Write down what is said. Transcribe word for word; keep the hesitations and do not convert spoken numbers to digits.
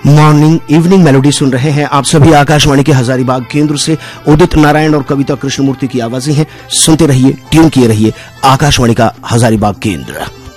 Morning evening melody सुन रहे हैं आप सभी। आकाशवाणी के हजारीबाग केंद्र से उदित नारायण और कविता कृष्णमूर्ति की आवाजें हैं। सुनते रहिए, ट्यून किए रहिए आकाशवाणी का हजारीबाग केंद्र।